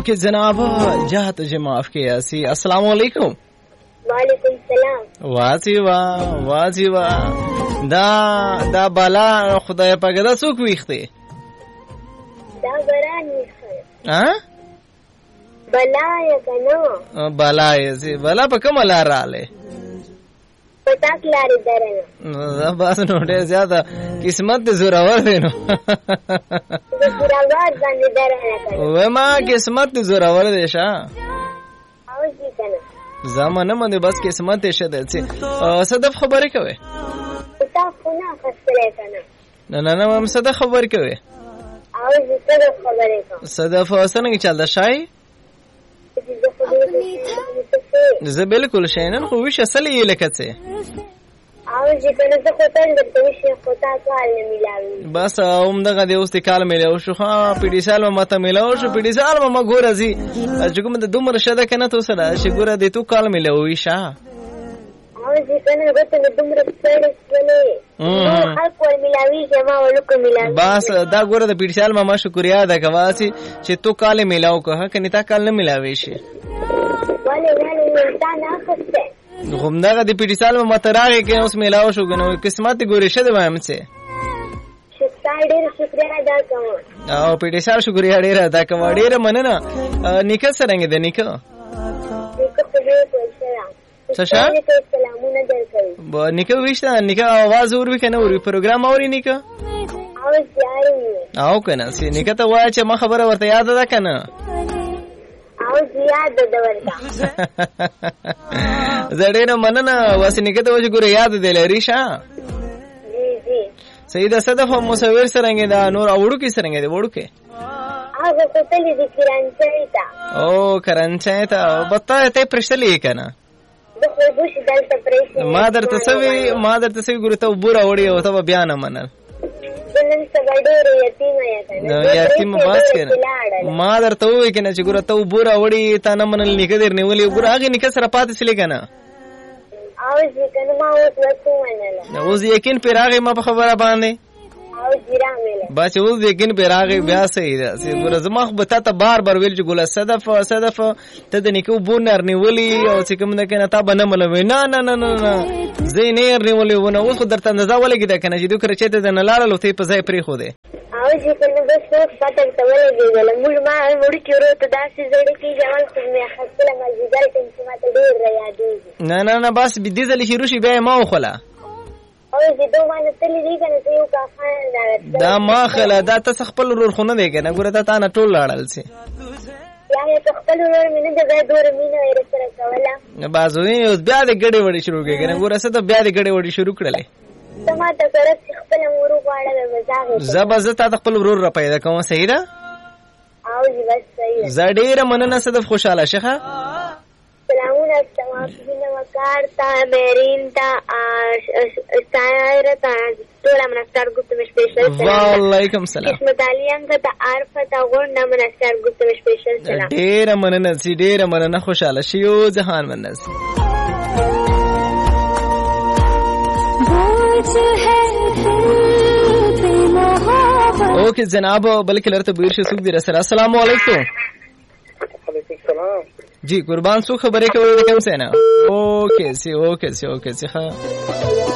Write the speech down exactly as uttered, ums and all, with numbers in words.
ओके जनाब जा तुझे माफ किया सी अस्सलाम वालेकुम वालेकुम सलाम वाजी वाह वाजी वाह دا دا بلا خدای پاک دا څوک ویخته دا باران ویخته ها بلا یا کنه بلا یې بلا په کومه لار رااله پتاک لارې درنه دا بس نو ډېر زیاته قسمت دې زورور دی نو د زورور باندې درنه و ما قسمت دې زورور دی ښا او دې کنه زمانه باندې بس قسمت دې شه دې صدف خبرې کوي تاسو نه خسته کنه نه نه نه هم صدف خبرې کوي او دې صدف خبرې کوي صدف څنګه چلدا شای زه بالکل شینن خو وش اصل یې لکه څه او چې کنه زه خو ته د توشي خو تا کال نه ملاوي بس اوم دغه د اوس کال ملاو شو ها پیډي سال ما ته ملاو شو پیډي سال ما ګور ازي چې کوم د دومره شده کنه تو سره چې ګور د تو کال ملاوي شه او چې کنه غته د دومره څړې څلې نو خلک ول ملاوي جما ولکو ملاوي بس دا ګور د پیډي سال ما شکریا ده کواسي چې تو کال ملاو که کنه تا کال نه ملاوي شي والے والے تا نه خسته غومداغه د پیډي سال ما تراغه کې اوس ملاو شو کنه قسمت ګورې شه د وایم څه شکر ډیر شکریا ادا کوم او پیډي سال شکریا ډیر ادا کوم ډیر مننه نیکه سرنګ ده نیکه نیکه په دې پوښتنه څه شه سلامونه درکوي با نیکه وښته نیکه आवाज اور وی کنه اور پروګرام اوري نیکه او جاري او کنه سي نیکه ته وای چې ما خبره ورته یاد ده کنه او یاد ده ورته زړه نه مننه واسه نیکه ته وځي ګوره یاد دی لري شه جی جی سیدا صدف مصور سرنګ دا نور اوړو کې سرنګ دی وړو کې هغه څه تلې دي کرانچای تا او کرانچای تا بتا ته پرشتلې کنه د خو بوش دلته پرېښه ما درته سوي ما درته سوي ګوره ته وبوره وړي او ته بیا نه منل نن سبا ډېر یتیم یا کنه یتیم باز کنه ما درته وې کنه چې ګوره ته وبوره وړي تا نه منل نیکه در نیولې ګوره هغه نیکه سره پاتې سلی کنه او چې کنه ما اوس وڅو منل اوس یقین پر هغه ما په خبره باندې او جیرا مل بچ اوس یقین پر هغه بیا صحیح ده چې ګوره زما خو بتا ته بار بار ویل چې ګوله صدف صدف ته د نیکه وبونه نیولې او چې کوم نه کنه تا بنه مل نه نه نه نه زینیر نیولې ونه اوس خو درته اندازه ولګی ده کنه چې دوی کړه چې ته د نلاله لوته په ځای پرې خو ده او چې کنه بس څو پاتل ته ولګیدل موږ ما موږ کېرو ته داسې زړه کې جوال خو مې خپل مزیدار ټیم چې ما ته ډېر را یادېږي نه نه نه بس دې ځل شروع شي بیا ما وخلا او چې دوه باندې تلې دي کنه ته یو کا خان دا ما خلا دا ته خپل ورور خونه دی کنه ګوره ته تا نه ټول لاړل سي یا ته خپل ورور مینه د غیر دور مینه یې سره کوله بازوی اوس بیا د ګډې وړي شروع کړي کنه ګوره څه ته بیا د ګډې وړي شروع کړلې تما ته سره خپل ورور غواړل مزاغ زبر ته خپل ورور را پیدا کوم صحیح ده او جی بس صحیح زړه مننه صدف خوشاله شخه سلامونه استماعین وقار تا مهرین تا سایره تا ټول منستر ګوت مې سپیشل وعلیکم سلام قسمت علیان ته عارفه تا غون نه منستر ګوت مې سپیشل سلام ډیر مننه سي ډیر مننه خوشاله شيو جهان مننه اوکے جناب بلکې لرته بیر شو سوق دی رسول السلام علیکم وعلیکم السلام جی قربان سو خبرې کوي کوم څه نه اوکے سی اوکے سی اوکے سی ها